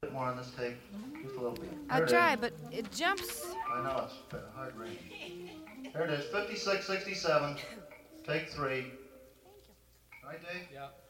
More on this tape. Just a little bit. I'll try, but it jumps. I know, it's hard range. There it is, 56, 67. Take 3. Right, Dave? Yeah.